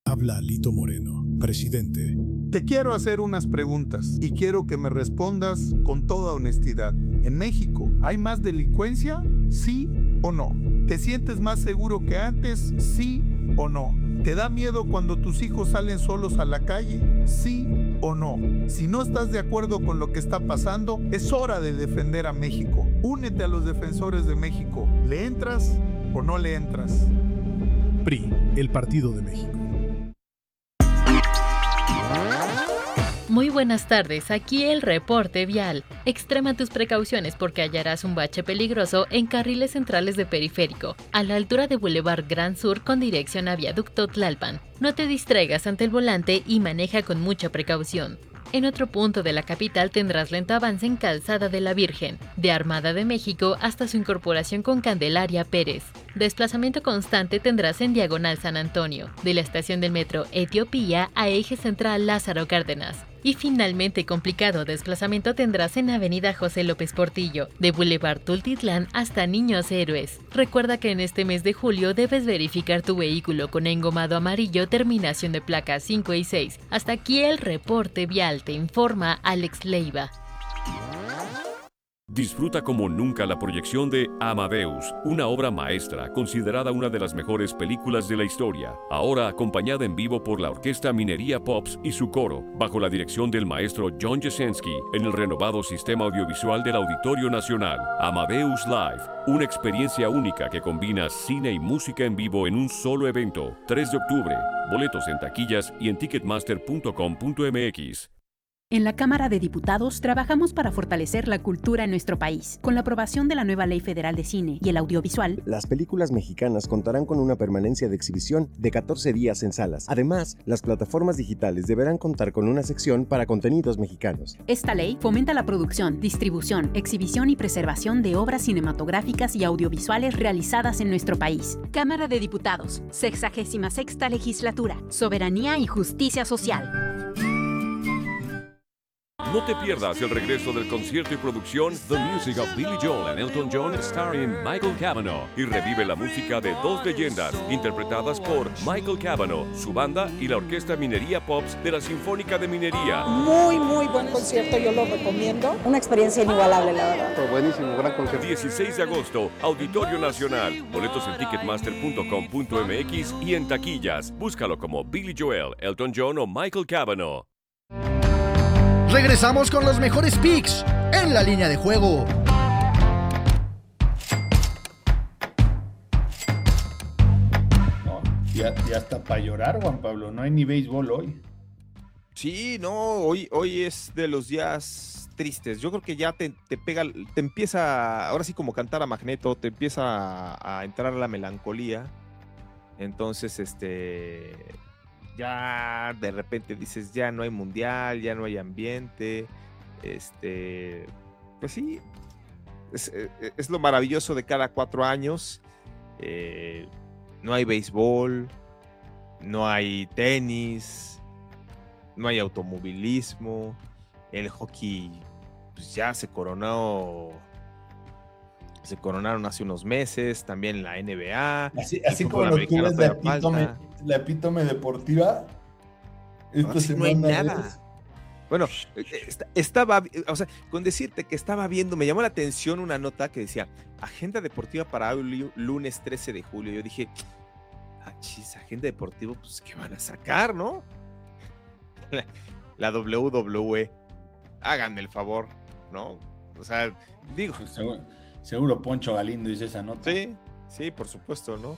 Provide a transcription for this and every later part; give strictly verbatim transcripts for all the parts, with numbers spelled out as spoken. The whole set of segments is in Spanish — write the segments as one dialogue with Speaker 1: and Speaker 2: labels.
Speaker 1: Habla Lito Moreno, presidente.
Speaker 2: Te quiero hacer unas preguntas y quiero que me respondas con toda honestidad. ¿En México hay más delincuencia? ¿Sí o no? ¿Te sientes más seguro que antes? ¿Sí o no? ¿Te da miedo cuando tus hijos salen solos a la calle? ¿Sí o no? Si no estás de acuerdo con lo que está pasando, es hora de defender a México. Únete a los defensores de México. ¿Le entras o no le entras?
Speaker 1: P R I, el Partido de México.
Speaker 3: Muy buenas tardes, aquí el reporte vial. Extrema tus precauciones porque hallarás un bache peligroso en carriles centrales de Periférico, a la altura de Boulevard Gran Sur con dirección a Viaducto Tlalpan. No te distraigas ante el volante y maneja con mucha precaución. En otro punto de la capital tendrás lento avance en Calzada de la Virgen, de Armada de México hasta su incorporación con Candelaria Pérez. Desplazamiento constante tendrás en Diagonal San Antonio, de la estación del metro Etiopía a Eje Central Lázaro Cárdenas. Y finalmente complicado desplazamiento tendrás en Avenida José López Portillo, de Boulevard Tultitlán hasta Niños Héroes. Recuerda que en este mes de julio debes verificar tu vehículo con engomado amarillo terminación de placas cinco y seis. Hasta aquí el reporte vial, te informa Alex Leiva.
Speaker 4: Disfruta como nunca la proyección de Amadeus, una obra maestra considerada una de las mejores películas de la historia, ahora acompañada en vivo por la Orquesta Minería Pops y su coro, bajo la dirección del maestro John Jasenski, en el renovado sistema audiovisual del Auditorio Nacional. Amadeus Live, una experiencia única que combina cine y música en vivo en un solo evento. tres de octubre, boletos en taquillas y en ticketmaster punto com punto m x.
Speaker 5: En la Cámara de Diputados trabajamos para fortalecer la cultura en nuestro país. Con la aprobación de la nueva Ley Federal de Cine y el Audiovisual,
Speaker 6: las películas mexicanas contarán con una permanencia de exhibición de catorce días en salas. Además, las plataformas digitales deberán contar con una sección para contenidos mexicanos.
Speaker 5: Esta ley fomenta la producción, distribución, exhibición y preservación de obras cinematográficas y audiovisuales realizadas en nuestro país. Cámara de Diputados, sexagésima sexta Legislatura, Soberanía y Justicia Social.
Speaker 4: No te pierdas el regreso del concierto y producción The Music of Billy Joel and Elton John starring Michael Cavanaugh y revive la música de dos leyendas interpretadas por Michael Cavanaugh, su banda y la Orquesta Minería Pops de la Sinfónica de Minería.
Speaker 7: Muy, muy buen concierto, yo lo recomiendo. Una experiencia inigualable, la verdad.
Speaker 8: Fue buenísimo, gran concierto.
Speaker 4: dieciséis de agosto, Auditorio Nacional. Boletos en ticketmaster punto com punto m x y en taquillas. Búscalo como Billy Joel, Elton John o Michael Cavanaugh.
Speaker 9: Regresamos con los mejores picks en la línea de juego.
Speaker 10: No, ya, ya está para llorar, Juan Pablo. No hay ni béisbol hoy.
Speaker 11: Sí, no, hoy, hoy es de los días tristes. Yo creo que ya te, te pega, te empieza, ahora sí como cantar a Magneto, te empieza a, a entrar la melancolía. Entonces, este... ya de repente dices, ya no hay mundial, ya no hay ambiente, este, pues sí, es, es lo maravilloso de cada cuatro años, eh, no hay béisbol, no hay tenis, no hay automovilismo, el hockey pues ya se coronó, se coronaron hace unos meses, también la N B A.
Speaker 10: Así, así como lo que ves la epítome, la epítome deportiva.
Speaker 11: Esta no, semana no hay nada. Es... Bueno, estaba, o sea, con decirte que estaba viendo, me llamó la atención una nota que decía, agenda deportiva para hoy, lunes trece de julio. Yo dije, ah, chis, agenda deportiva, pues, ¿qué van a sacar, no? La, la W W E, háganme el favor, ¿no? O sea, digo...
Speaker 10: Pues seguro, seguro Poncho Galindo dice esa nota.
Speaker 11: Sí, sí, por supuesto, ¿no?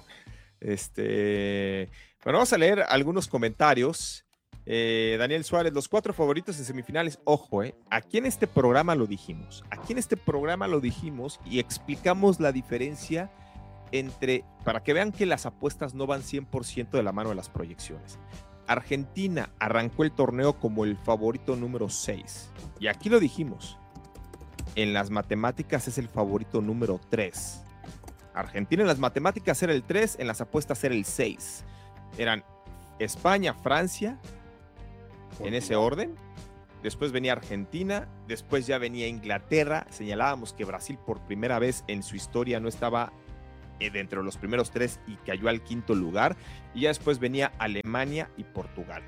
Speaker 11: Este... Bueno, vamos a leer algunos comentarios. Eh, Daniel Suárez, los cuatro favoritos en semifinales. Ojo, eh, aquí en este programa lo dijimos. Aquí en este programa lo dijimos y explicamos la diferencia entre, para que vean que las apuestas no van cien por ciento de la mano de las proyecciones. Argentina arrancó el torneo como el favorito número seis. Y aquí lo dijimos. En las matemáticas es el favorito número tres. Argentina en las matemáticas era el tres, en las apuestas era el seis. Eran España, Francia, en ese orden. Después venía Argentina, después ya venía Inglaterra. Señalábamos que Brasil por primera vez en su historia no estaba eh, dentro de los primeros tres y cayó al quinto lugar. Y ya después venía Alemania y Portugal,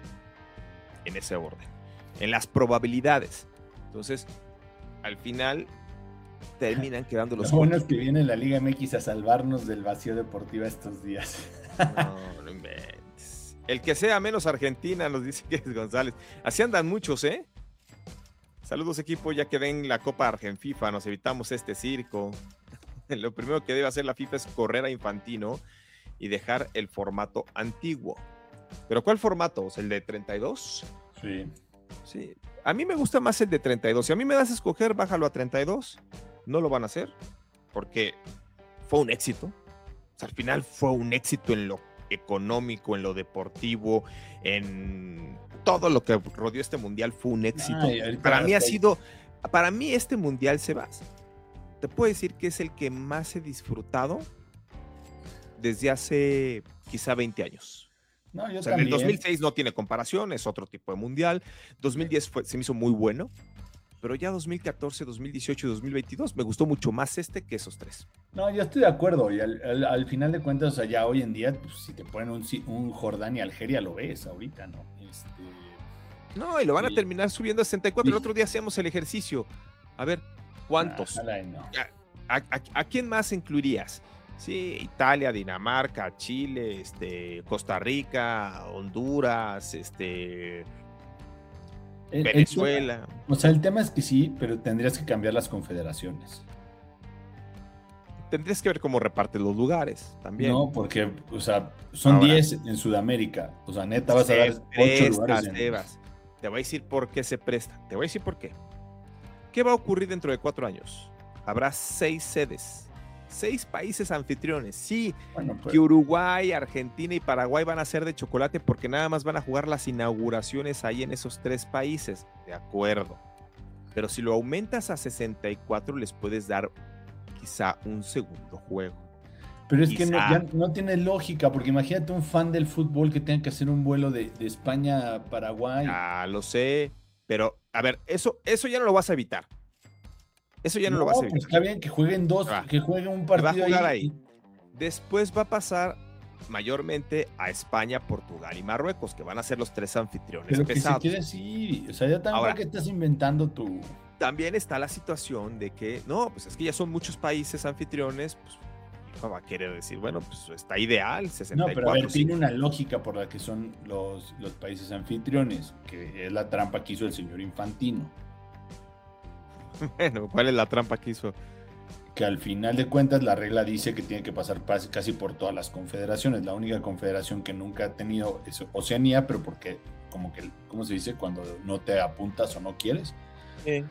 Speaker 11: en ese orden, en las probabilidades. Entonces, al final terminan quedando los...
Speaker 10: Lo bueno es que viene la Liga M X a salvarnos del vacío deportivo estos días.
Speaker 11: No, no inventes. El que sea menos Argentina, nos dice que es González. Así andan muchos, ¿eh? Saludos, equipo, ya que ven la Copa Argenfifa, nos evitamos este circo. Lo primero que debe hacer la FIFA es correr a Infantino y dejar el formato antiguo. ¿Pero cuál formato? ¿El de treinta y dos?
Speaker 10: Sí.
Speaker 11: Sí. A mí me gusta más el de treinta y dos. Si a mí me das a escoger, bájalo a treinta y dos. No lo van a hacer porque fue un éxito. O sea, al final fue un éxito en lo económico, en lo deportivo, en todo lo que rodeó este mundial fue un éxito. Ay, para mí ha sido, para mí este mundial, Sebas, te puedo decir que es el que más he disfrutado desde hace quizá veinte años.
Speaker 10: No, yo
Speaker 11: o sea, en el dos mil seis no tiene comparación, es otro tipo de mundial. dos mil diez fue, se me hizo muy bueno, pero ya dos mil catorce, dos mil dieciocho y dos mil veintidós me gustó mucho más este que esos tres.
Speaker 10: No, yo estoy de acuerdo, y al, al, al final de cuentas, o sea, ya hoy en día, pues, si te ponen un, un Jordania y Algeria, lo ves ahorita, ¿no? Este...
Speaker 11: No, y lo van
Speaker 10: sí.
Speaker 11: a terminar subiendo a sesenta y cuatro.
Speaker 10: Sí.
Speaker 11: El otro día hacíamos el ejercicio. A ver, ¿cuántos?
Speaker 10: Ah, no.
Speaker 11: ¿A, a, a quién más incluirías? Sí, Italia, Dinamarca, Chile, este, Costa Rica, Honduras, este...
Speaker 10: El,
Speaker 11: Venezuela.
Speaker 10: El tema, o sea, el tema es que sí, pero tendrías que cambiar las confederaciones.
Speaker 11: Tendrías que ver cómo repartes los lugares también.
Speaker 10: No, porque, o sea, son diez en Sudamérica. O sea, neta, vas a dar ocho lugares. En...
Speaker 11: Sebas. Te voy a decir por qué se presta. Te voy a decir por qué. ¿Qué va a ocurrir dentro de cuatro años? Habrá seis sedes. Seis países anfitriones. Sí,
Speaker 10: bueno, pues,
Speaker 11: que Uruguay, Argentina y Paraguay van a ser de chocolate porque nada más van a jugar las inauguraciones ahí en esos tres países. De acuerdo. Pero si lo aumentas a sesenta y cuatro, les puedes dar quizá un segundo juego.
Speaker 10: Pero es
Speaker 11: quizá.
Speaker 10: que no, ya no tiene lógica, porque imagínate un fan del fútbol que tenga que hacer un vuelo de, de España a Paraguay.
Speaker 11: Ah, lo sé. Pero, a ver, eso, eso ya no lo vas a evitar. Eso ya no, no lo vas a evitar.
Speaker 10: Pues está bien que jueguen dos, ah, que jueguen un partido
Speaker 11: va a jugar
Speaker 10: ahí.
Speaker 11: ahí. Después va a pasar mayormente a España, Portugal y Marruecos, que van a ser los tres anfitriones
Speaker 10: Pero
Speaker 11: pesados.
Speaker 10: Que si quieres, sí. O sea, ya también Ahora, que estás inventando tu...
Speaker 11: También está la situación de que, no, pues es que ya son muchos países anfitriones, pues FIFA va a querer decir, bueno, pues está ideal, sesenta y cuatro.
Speaker 10: No, pero a ver,
Speaker 11: sí.
Speaker 10: tiene una lógica por la que son los, los países anfitriones, que es la trampa que hizo el señor Infantino.
Speaker 11: Bueno, ¿cuál es la trampa que hizo?
Speaker 10: Que al final de cuentas la regla dice que tiene que pasar casi por todas las confederaciones. La única confederación que nunca ha tenido es Oceanía, pero porque, como que, ¿cómo se dice? Cuando no te apuntas o no quieres.
Speaker 11: Sí.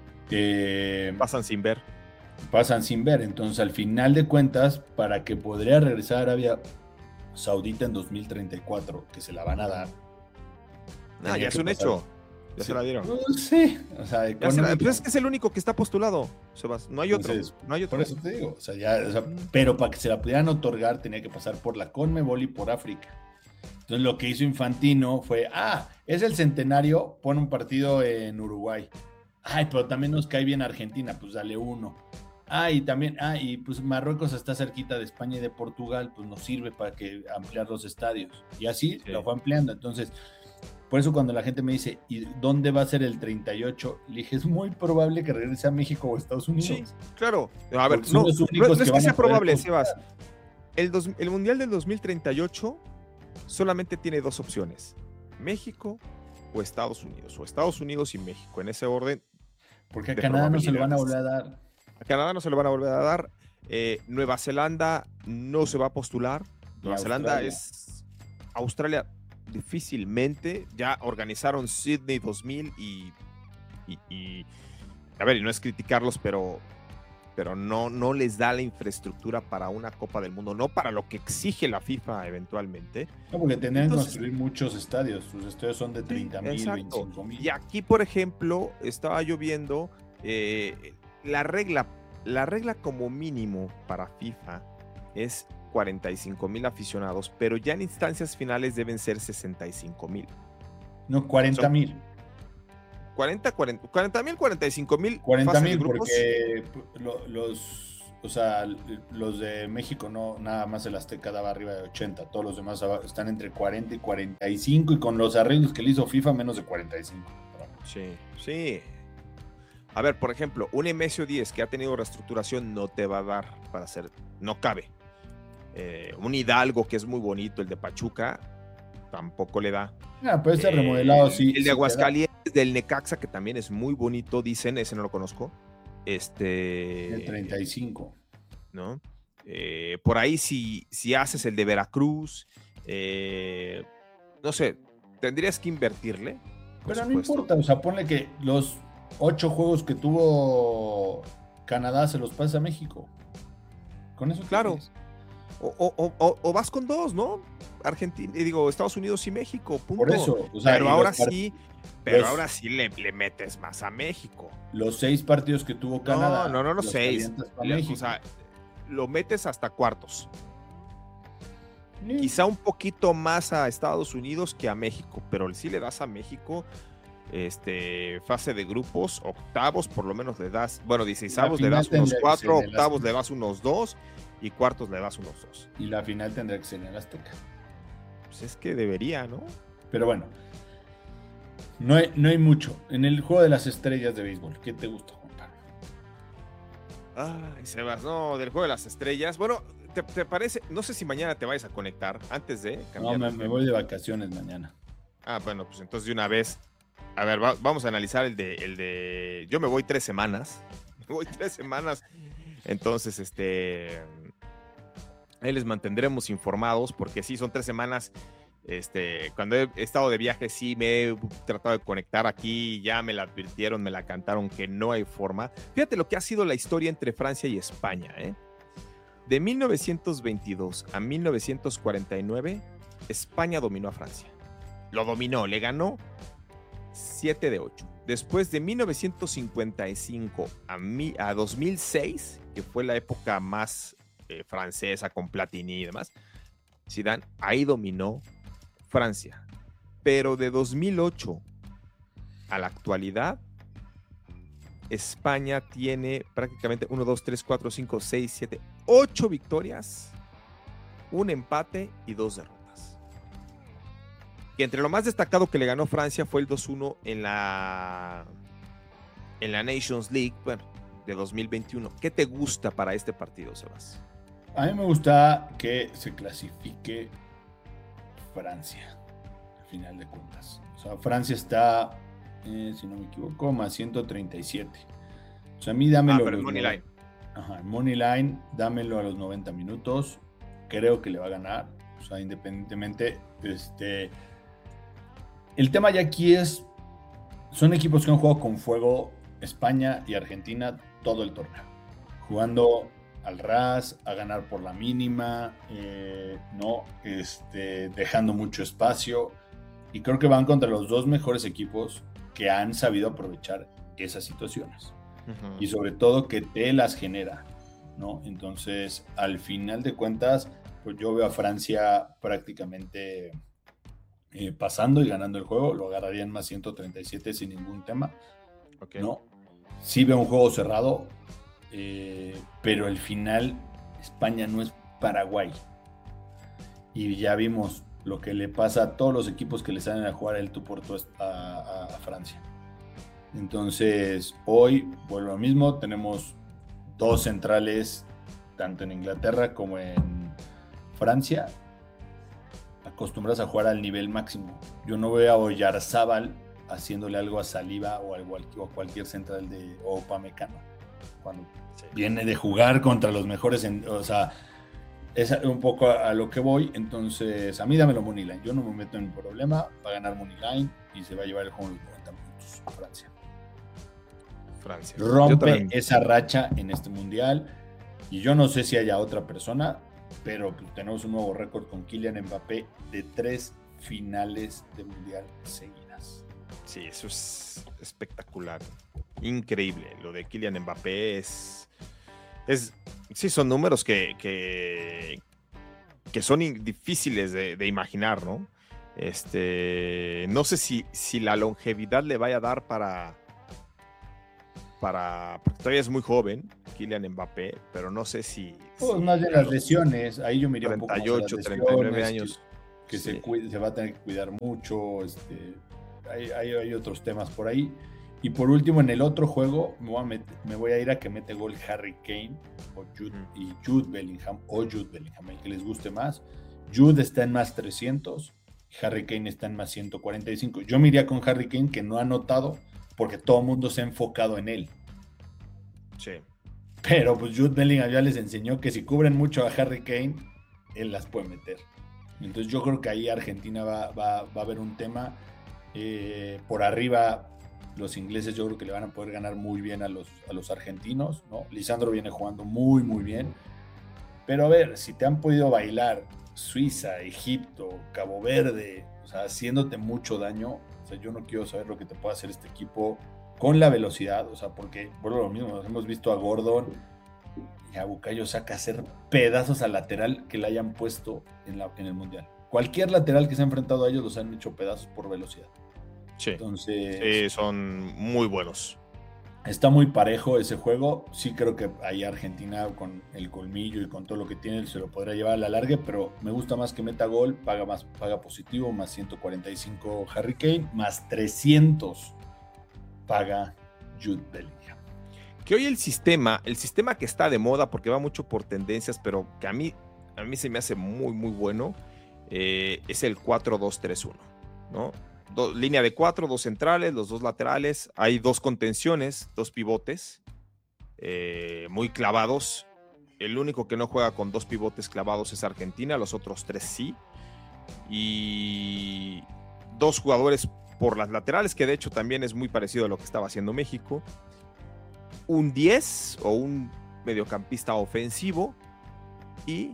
Speaker 10: Eh,
Speaker 11: pasan sin ver.
Speaker 10: Pasan sin ver. Entonces, al final de cuentas, para que podría regresar a Arabia Saudita en dos mil treinta y cuatro, que se la van a dar.
Speaker 11: Ah, ya es un pasar. hecho. Ya sí. se la dieron.
Speaker 10: Pues sí. O sea,
Speaker 11: la, pues es que es el único que está postulado, Sebas. No hay otro.
Speaker 10: Entonces,
Speaker 11: no hay otro.
Speaker 10: Por eso te digo. O sea, ya, o sea, pero para que se la pudieran otorgar, tenía que pasar por la CONMEBOL y por África. Entonces, lo que hizo Infantino fue: ah, es el centenario, pon un partido en Uruguay. Ay, pero también nos cae bien Argentina, pues dale uno. Ah, y también, ah, y pues Marruecos está cerquita de España y de Portugal, pues nos sirve para que ampliar los estadios. Y así sí. lo fue ampliando. Entonces, por eso cuando la gente me dice, ¿y dónde va a ser el treinta y ocho? Le dije, es muy probable que regrese a México o Estados Unidos.
Speaker 11: Sí, claro. A ver, no, no, no es que, que sea probable, Sebas. El, dos, el Mundial del dos mil treinta y ocho solamente tiene dos opciones. México o Estados Unidos. O Estados Unidos y México, en ese orden.
Speaker 10: Porque a Canadá no se lo van a volver a dar.
Speaker 11: A Canadá no se lo van a volver a dar. Eh, Nueva Zelanda no se va a postular. Nueva Zelanda es... Australia difícilmente. Ya organizaron Sydney dos mil y, y, y... A ver, y no es criticarlos, pero... pero no, no les da la infraestructura para una Copa del Mundo, no para lo que exige la FIFA eventualmente.
Speaker 10: No, porque tendrían que construir muchos estadios. Sus estadios son de treinta mil, veinticinco mil.
Speaker 11: Y aquí, por ejemplo, estaba yo viendo eh, la regla, la regla como mínimo para FIFA es cuarenta y cinco mil aficionados, pero ya en instancias finales deben ser sesenta y cinco mil.
Speaker 10: No, cuarenta mil.
Speaker 11: cuarenta, cuarenta, cuarenta mil, cuarenta y cinco mil.
Speaker 10: cuarenta mil porque lo, los, o sea, los de México no, nada más el Azteca daba arriba de ochenta, todos los demás están entre cuarenta y cuarenta y cinco, y con los arreglos que le hizo FIFA, menos de cuarenta y cinco.
Speaker 11: Sí, sí. A ver, por ejemplo, un M S diez que ha tenido reestructuración no te va a dar para hacer, no cabe. Eh, un Hidalgo que es muy bonito, el de Pachuca, tampoco le da.
Speaker 10: Ah, puede ser remodelado,
Speaker 11: eh,
Speaker 10: sí.
Speaker 11: El de
Speaker 10: sí
Speaker 11: Aguascalientes, del Necaxa, que también es muy bonito, dicen, ese no lo conozco. Este.
Speaker 10: El treinta y cinco.
Speaker 11: ¿No? Eh, por ahí, si, si haces el de Veracruz, eh, no sé, tendrías que invertirle.
Speaker 10: Pero no importa, o sea, ponle que los ocho juegos que tuvo Canadá se los pasa a México. Con eso.
Speaker 11: Claro. O, o, o, o vas con dos, ¿no? Argentina, digo, Estados Unidos y México, punto.
Speaker 10: Por eso, o sea,
Speaker 11: pero ahora
Speaker 10: part...
Speaker 11: sí, pero
Speaker 10: los...
Speaker 11: ahora sí le, le metes más a México.
Speaker 10: Los seis partidos que tuvo Canadá.
Speaker 11: No, no, no, no seis. Le,
Speaker 10: o
Speaker 11: sea, lo metes hasta cuartos. Sí. Quizá un poquito más a Estados Unidos que a México, pero sí le das a México este, fase de grupos, octavos por lo menos le das, bueno, dieciseisavos le das unos cuatro, octavos le das unos dos y cuartos le das unos dos.
Speaker 10: Y la final tendrá que ser en el Azteca.
Speaker 11: Pues es que debería, ¿no?
Speaker 10: Pero bueno, no hay, no hay mucho. En el juego de las estrellas de béisbol, ¿qué te gusta, Juan
Speaker 11: Pablo? Ay, Sebas, no, del juego de las estrellas. Bueno, ¿te, te parece? No sé si mañana te vayas a conectar antes de cambiar.
Speaker 10: No, me, me voy de vacaciones mañana.
Speaker 11: Ah, bueno, pues entonces de una vez. A ver, va, vamos a analizar el de, el de... Yo me voy tres semanas. Me voy tres semanas. Entonces, este... ahí les mantendremos informados, porque sí, son tres semanas. Este, cuando he estado de viaje, sí me he tratado de conectar aquí. Ya me la advirtieron, me la cantaron que no hay forma. Fíjate lo que ha sido la historia entre Francia y España, ¿eh? De mil novecientos veintidós a mil novecientos cuarenta y nueve, España dominó a Francia. Lo dominó, le ganó siete de ocho. Después de mil novecientos cincuenta y cinco a, mi, a dos mil seis, que fue la época más eh, francesa con Platini y demás, Zidane, ahí dominó Francia. Pero de dos mil ocho a la actualidad, España tiene prácticamente uno, dos, tres, cuatro, cinco, seis, siete, ocho victorias, un empate y dos derrotas. Y entre lo más destacado que le ganó Francia fue el dos uno en la, en la Nations League, bueno, de dos mil veintiuno. ¿Qué te gusta para este partido, Sebas?
Speaker 10: A mí me gusta que se clasifique Francia, al final de cuentas. O sea, Francia está, eh, si no me equivoco, más ciento treinta y siete. O sea, a mí dámelo.
Speaker 11: Ah, pero el Money Line.
Speaker 10: Ajá, el Money Line, dámelo a los noventa minutos. Creo que le va a ganar. O sea, independientemente, este... el tema ya aquí es, son equipos que han jugado con fuego, España y Argentina, todo el torneo. Jugando al ras, a ganar por la mínima, eh, no, este, dejando mucho espacio. Y creo que van contra los dos mejores equipos que han sabido aprovechar esas situaciones. Uh-huh. Y sobre todo que te las genera, ¿no? Entonces, al final de cuentas, pues yo veo a Francia prácticamente... Eh, pasando y ganando el juego, lo agarrarían más ciento treinta y siete sin ningún tema. Okay. ¿No? Sí veo un juego cerrado, eh, pero al final España no es Paraguay. Y ya vimos lo que le pasa a todos los equipos que le salen a jugar el tú por tú a, a, a Francia. Entonces, hoy, vuelvo a lo mismo, tenemos dos centrales, tanto en Inglaterra como en Francia, acostumbrados a jugar al nivel máximo. Yo no veo a Oyarzábal haciéndole algo a Saliba o, algo, o a cualquier central de o Upamecano cuando sí. viene de jugar contra los mejores, en, o sea, es un poco a, a lo que voy. Entonces, a mí dámelo Money Line. Yo no me meto en problema, va a ganar Money Line y se va a llevar el juego en los noventa minutos a Francia.
Speaker 11: Francia.
Speaker 10: Rompe esa racha en este mundial y yo no sé si haya otra persona, pero pues, tenemos un nuevo récord con Kylian Mbappé de tres finales de mundial seguidas.
Speaker 11: Sí, eso es espectacular, increíble. Lo de Kylian Mbappé es, es sí, son números que, que, que son difíciles de, de imaginar, ¿no? Este, no sé si, si la longevidad le vaya a dar para, para, porque todavía es muy joven, Kylian Mbappé, pero no sé si...
Speaker 10: Pues
Speaker 11: si
Speaker 10: más de las lesiones, ahí yo me iría un poco más
Speaker 11: treinta y
Speaker 10: a las
Speaker 11: ocho,
Speaker 10: lesiones,
Speaker 11: treinta y nueve años.
Speaker 10: Que, que
Speaker 11: Sí.
Speaker 10: se, cuide, se va a tener que cuidar mucho, este, hay, hay, hay otros temas por ahí. Y por último, en el otro juego, me voy a, met, me voy a ir a que mete gol Harry Kane o Jude, uh-huh. y Jude Bellingham, o Jude Bellingham, el que les guste más. Jude está en más trescientos, Harry Kane está en más ciento cuarenta y cinco. Yo me iría con Harry Kane, que no ha anotado, porque todo el mundo se ha enfocado en él.
Speaker 11: Sí.
Speaker 10: Pero pues Jude Bellingham ya les enseñó que si cubren mucho a Harry Kane, él las puede meter. Entonces yo creo que ahí Argentina va, va, va a haber un tema. Eh, por arriba, los ingleses yo creo que le van a poder ganar muy bien a los, a los argentinos, ¿no? Lisandro viene jugando muy, muy bien. Pero a ver, si te han podido bailar Suiza, Egipto, Cabo Verde, o sea, haciéndote mucho daño, o sea, yo no quiero saber lo que te puede hacer este equipo con la velocidad, o sea, porque, bueno, lo mismo, nos hemos visto a Gordon y a Bukayo Saka hacer pedazos al lateral que le hayan puesto en, la, en el Mundial. Cualquier lateral que se ha enfrentado a ellos los han hecho pedazos por velocidad.
Speaker 11: Sí,
Speaker 10: entonces,
Speaker 11: sí, son muy buenos.
Speaker 10: Está muy parejo ese juego. Sí creo que ahí Argentina con el colmillo y con todo lo que tiene se lo podrá llevar a la larga, pero me gusta más que meta gol, paga más, paga positivo, más ciento cuarenta y cinco Harry Kane, más trescientos paga Jude Bellingham.
Speaker 11: Que hoy el sistema, el sistema que está de moda, porque va mucho por tendencias, pero que a mí, a mí se me hace muy, muy bueno, eh, es el cuatro dos tres uno, ¿no? Do, línea de cuatro, dos centrales, los dos laterales, hay dos contenciones, dos pivotes, eh, muy clavados. El único que no juega con dos pivotes clavados es Argentina, los otros tres sí. Y dos jugadores por las laterales, que de hecho también es muy parecido a lo que estaba haciendo México. Un diez o un mediocampista ofensivo y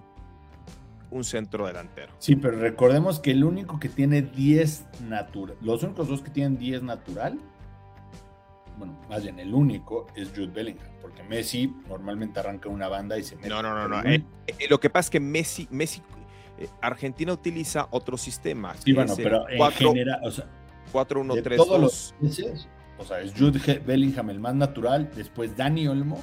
Speaker 11: un centro delantero.
Speaker 10: Sí, pero recordemos que el único que tiene diez natural, los únicos dos que tienen diez natural, bueno, más bien el único es Jude Bellingham, porque Messi normalmente arranca una banda y se mete.
Speaker 11: No, no, no, no. Eh, eh, lo que pasa es que Messi, Messi eh, Argentina utiliza otro sistema.
Speaker 10: Sí, bueno, pero en general, o sea,
Speaker 11: cuatro uno tres
Speaker 10: todos los meses, o sea, es Jude Bellingham el más natural, después Dani Olmo.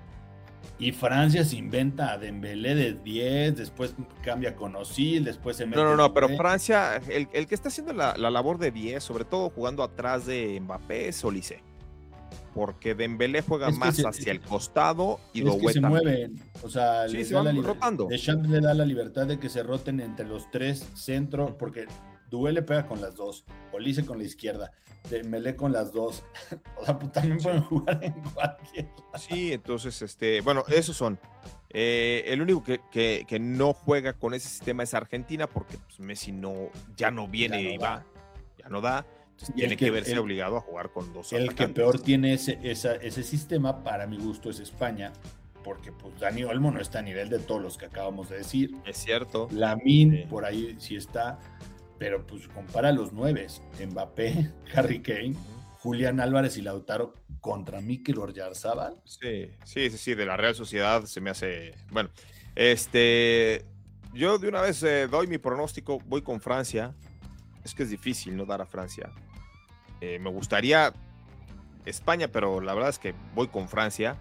Speaker 10: Y Francia se inventa a Dembélé de diez, después cambia con Özil, después se mete...
Speaker 11: No, no, no, pero Francia, el, el que está haciendo la, la labor de diez, sobre todo jugando atrás de Mbappé, es Olise. Porque Dembélé juega es más se, hacia el costado y
Speaker 10: es
Speaker 11: Doué
Speaker 10: que se
Speaker 11: también.
Speaker 10: mueven, o sea,
Speaker 11: sí,
Speaker 10: les
Speaker 11: se
Speaker 10: da
Speaker 11: van
Speaker 10: la
Speaker 11: rotando.
Speaker 10: Deschamps le da la libertad de que se roten entre los tres centros, porque Doué le pega con las dos, Olise con la izquierda, Dembélé con las dos. O sea, pues también pueden jugar en cualquier lado.
Speaker 11: Sí, entonces, este, bueno, esos son. Eh, el único que, que, que no juega con ese sistema es Argentina, porque pues, Messi no, ya no viene ya no y va, da. ya no da. Entonces tiene que, que verse el, obligado a jugar con dos
Speaker 10: El
Speaker 11: atacantes.
Speaker 10: que peor tiene ese, esa, ese sistema, para mi gusto, es España, porque pues Dani Olmo no está a nivel de todos los que acabamos de decir.
Speaker 11: Es cierto.
Speaker 10: Lamine,
Speaker 11: sí.
Speaker 10: por ahí sí está. Pero pues compara los nueves, Mbappé, Harry Kane, Julián Álvarez y Lautaro contra Mikel Oyarzabal.
Speaker 11: Sí, sí, sí, sí, de la Real Sociedad se me hace... Bueno, este... Yo de una vez eh, doy mi pronóstico, voy con Francia. Es que es difícil no dar a Francia. Eh, me gustaría España, pero la verdad es que voy con Francia.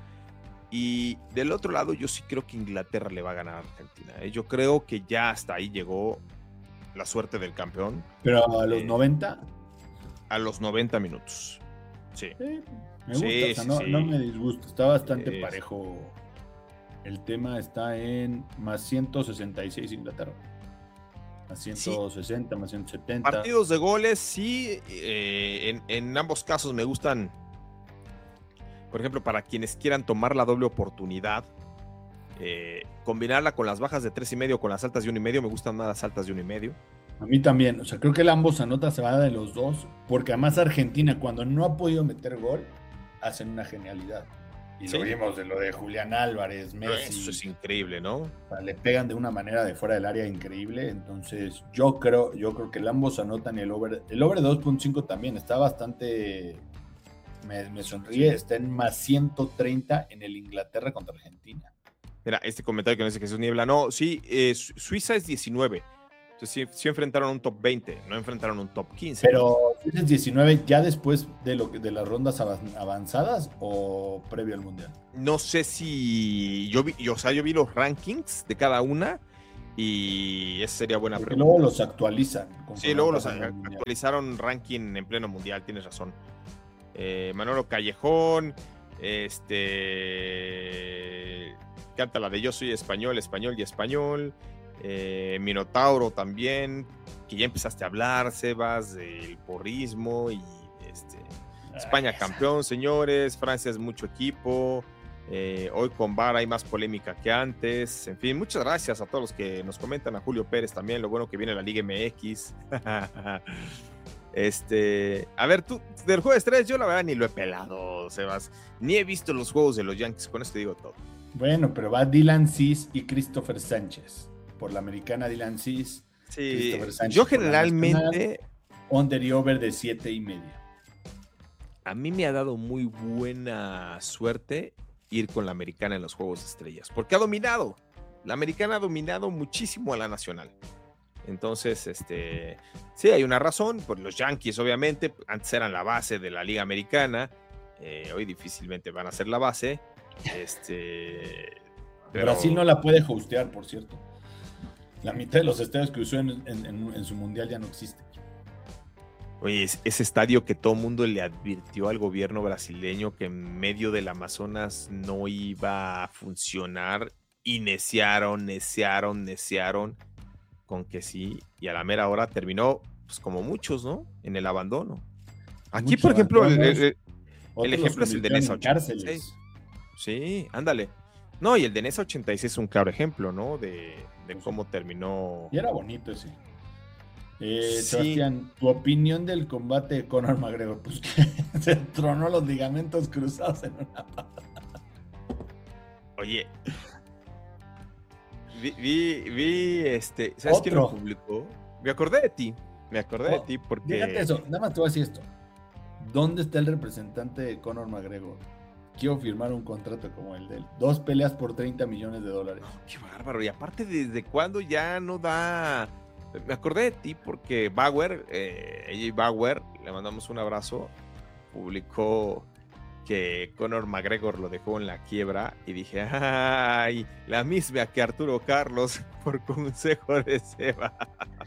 Speaker 11: Y del otro lado yo sí creo que Inglaterra le va a ganar a Argentina. ¿eh? Yo creo que ya hasta ahí llegó la suerte del campeón.
Speaker 10: Pero a los eh, noventa.
Speaker 11: A los noventa minutos. Sí.
Speaker 10: sí me gusta, sí, o sea, no, sí. no me disgusta. Está bastante sí, parejo. El tema está en más ciento sesenta y seis Inglaterra. Más ciento sesenta, sí. Más ciento setenta.
Speaker 11: Partidos de goles, sí. Eh, en, en ambos casos me gustan. Por ejemplo, para quienes quieran tomar la doble oportunidad. Eh, combinarla con las bajas de tres y medio con las altas de uno y medio, me gustan más las altas de uno y medio.
Speaker 10: A mí también, o sea, creo que el ambos anota se va de los dos, porque además Argentina cuando no ha podido meter gol, hacen una genialidad. Y ¿sí? Lo vimos de lo de Julián Álvarez, Messi.
Speaker 11: Eso es increíble, ¿no?
Speaker 10: O sea, le pegan de una manera de fuera del área increíble, entonces yo creo, yo creo que el ambos anotan el over, el over de dos punto cinco también, está bastante, me, me sonríe, sí. Está en más ciento treinta en el Inglaterra contra Argentina.
Speaker 11: Mira, este comentario que no dice Jesús Niebla, no, sí, eh, Suiza es diecinueve, Entonces sí, sí enfrentaron un top veinte, no enfrentaron un top quince.
Speaker 10: Pero ¿es diecinueve ya después de, lo, de las rondas avanzadas o previo al Mundial?
Speaker 11: No sé si yo vi, yo, o sea, yo vi los rankings de cada una y esa sería buena
Speaker 10: Porque
Speaker 11: pregunta.
Speaker 10: luego los actualizan.
Speaker 11: Sí, luego los actualizaron ranking en pleno Mundial, tienes razón. Eh, Manolo Callejón, este canta la de Yo soy español, español y español. Eh, Minotauro también, que ya empezaste a hablar, Sebas, del porrismo y este, España campeón, señores, Francia es mucho equipo, eh, hoy con V A R hay más polémica que antes, en fin, muchas gracias a todos los que nos comentan, a Julio Pérez también, lo bueno que viene la Liga M X. Este, a ver, tú, del juego de estrellas, yo la verdad ni lo he pelado, Sebas, ni he visto los juegos de los Yankees, con esto te digo todo.
Speaker 10: Bueno, pero va Dylan Cease y Christopher Sánchez. Por la americana, Dylan Cease.
Speaker 11: Sí, yo generalmente
Speaker 10: under y over de siete y medio.
Speaker 11: A mí me ha dado muy buena suerte ir con la americana en los juegos de estrellas, porque ha dominado. La americana ha dominado muchísimo a la nacional. Entonces, este, sí, hay una razón. Pues los Yankees, obviamente, antes eran la base de la Liga Americana. Eh, hoy difícilmente van a ser la base. Este,
Speaker 10: pero... Brasil no la puede hostear, por cierto. La mitad de los estadios que usó en, en, en, en su mundial ya no existen.
Speaker 11: Oye, ese estadio que todo mundo le advirtió al gobierno brasileño que en medio del Amazonas no iba a funcionar, y neciaron, neciaron, neciaron con que sí, y a la mera hora terminó, pues como muchos, ¿no? En el abandono. Aquí, muchos por ejemplo, el, el, el ejemplo es el de Nesa ochenta y seis. Sí, ándale. No, y el de Nesa ochenta y seis es un claro ejemplo, ¿no? De, de cómo terminó.
Speaker 10: Y era bonito ese. Eh,
Speaker 11: sí.
Speaker 10: Sebastián, tu opinión del combate de Conor McGregor, pues que se tronó los ligamentos cruzados en una patada.
Speaker 11: Oye, vi, vi, vi este, ¿sabes quién lo publicó? Me acordé de ti, me acordé oh, de ti porque...
Speaker 10: Fíjate eso, nada más te voy a decir esto. ¿Dónde está el representante de Conor McGregor? Quiero firmar un contrato como el de él. Dos peleas por treinta millones de dólares.
Speaker 11: Oh, qué bárbaro, y aparte, ¿desde cuándo ya no da...? Me acordé de ti porque Bauer, eh, A J Bauer, le mandamos un abrazo, publicó que Conor McGregor lo dejó en la quiebra y dije, ay, la misma que Arturo Carlos por consejo de Seba.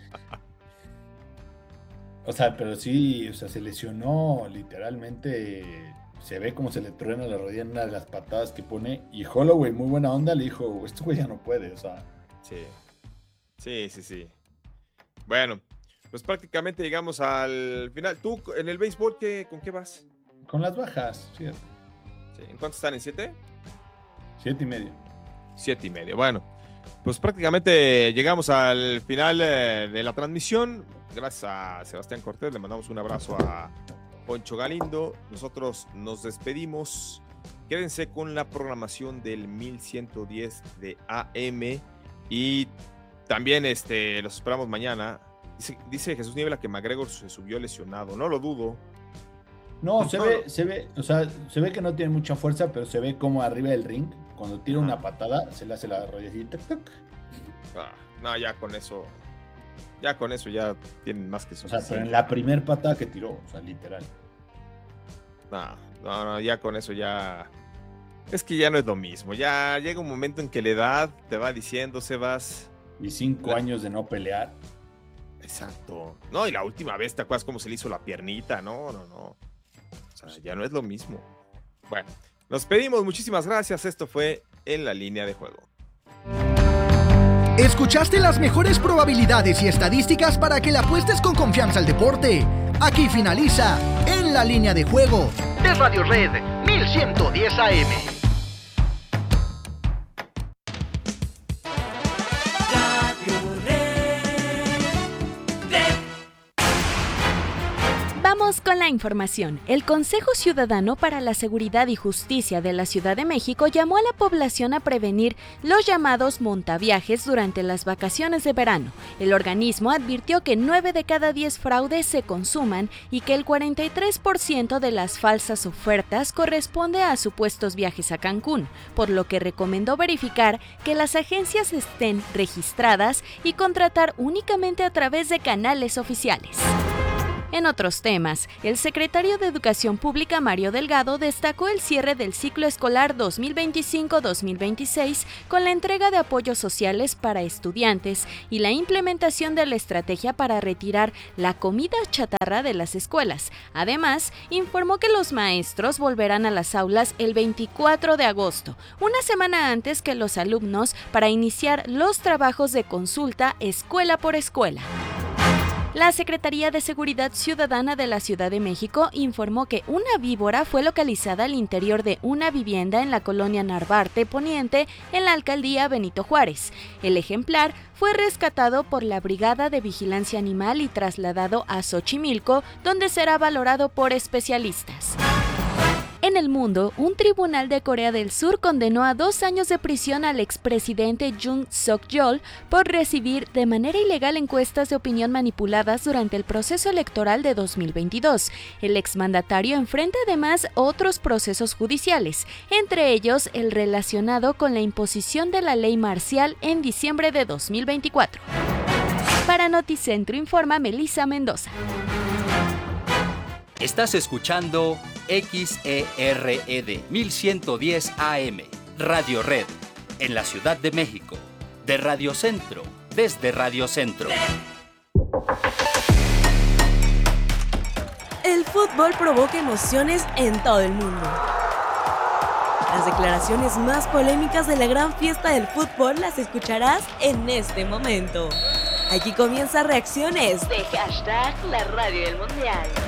Speaker 10: O sea, pero sí, o sea, se lesionó literalmente, se ve como se le truena la rodilla en una de las patadas que pone, y Holloway, muy buena onda, le dijo, este güey ya no puede, o sea.
Speaker 11: Sí, sí, sí, sí. Bueno, pues prácticamente llegamos al final. ¿Tú en el béisbol qué, con qué vas?
Speaker 10: Con las bajas, cierto.
Speaker 11: Sí. ¿En cuánto están? ¿En siete?
Speaker 10: Siete y medio.
Speaker 11: Siete y medio. Bueno, pues prácticamente llegamos al final eh, de la transmisión. Gracias a Sebastián Cortés, le mandamos un abrazo a Poncho Galindo. Nosotros nos despedimos. Quédense con la programación del mil ciento diez de A M y también este, los esperamos mañana. Dice, dice Jesús Niebla que McGregor se subió lesionado. No lo dudo.
Speaker 10: No, se ve, se ve, o sea, se ve que no tiene mucha fuerza, pero se ve como arriba del ring, cuando tira una patada, se le hace la rodilla así.
Speaker 11: Ah, no, ya con eso, ya con eso ya tienen más que suficiente.
Speaker 10: O sea, pero en la primer patada que tiró, o sea, literal.
Speaker 11: No, no, no, ya con eso ya... Es que ya no es lo mismo. Ya llega un momento en que la edad te va diciendo, Sebas...
Speaker 10: Y cinco la... años de no pelear.
Speaker 11: Exacto. No, y la última vez, ¿te acuerdas cómo se le hizo la piernita? No, no, no. O sea, ya no es lo mismo. Bueno, nos pedimos, muchísimas gracias. Esto fue En la Línea de Juego.
Speaker 9: ¿Escuchaste las mejores probabilidades y estadísticas para que le apuestes con confianza al deporte? Aquí finaliza En la Línea de Juego de Radio Red mil ciento diez A M.
Speaker 8: Vamos con la información. El Consejo Ciudadano para la Seguridad y Justicia de la Ciudad de México llamó a la población a prevenir los llamados montaviajes durante las vacaciones de verano. El organismo advirtió que nueve de cada diez fraudes se consuman y que el cuarenta y tres por ciento de las falsas ofertas corresponde a supuestos viajes a Cancún, por lo que recomendó verificar que las agencias estén registradas y contratar únicamente a través de canales oficiales. En otros temas, el secretario de Educación Pública Mario Delgado destacó el cierre del ciclo escolar dos mil veinticinco dos mil veintiséis con la entrega de apoyos sociales para estudiantes y la implementación de la estrategia para retirar la comida chatarra de las escuelas. Además, informó que los maestros volverán a las aulas el veinticuatro de agosto, una semana antes que los alumnos, para iniciar los trabajos de consulta escuela por escuela. La Secretaría de Seguridad Ciudadana de la Ciudad de México informó que una víbora fue localizada al interior de una vivienda en la colonia Narvarte Poniente, en la alcaldía Benito Juárez. El ejemplar fue rescatado por la Brigada de Vigilancia Animal y trasladado a Xochimilco, donde será valorado por especialistas. En el mundo, un tribunal de Corea del Sur condenó a dos años de prisión al expresidente Yoon Suk-yeol por recibir de manera ilegal encuestas de opinión manipuladas durante el proceso electoral de dos mil veintidós. El exmandatario enfrenta además otros procesos judiciales, entre ellos el relacionado con la imposición de la ley marcial en diciembre de dos mil veinticuatro. Para Noticentro informa Melissa Mendoza.
Speaker 12: Estás escuchando X E R E D mil ciento diez A M, Radio Red, en la Ciudad de México, de Radio Centro, desde Radio Centro.
Speaker 13: El fútbol provoca emociones en todo el mundo. Las declaraciones más polémicas de la gran fiesta del fútbol las escucharás en este momento. Aquí comienza Reacciones de hashtag La Radio del Mundial.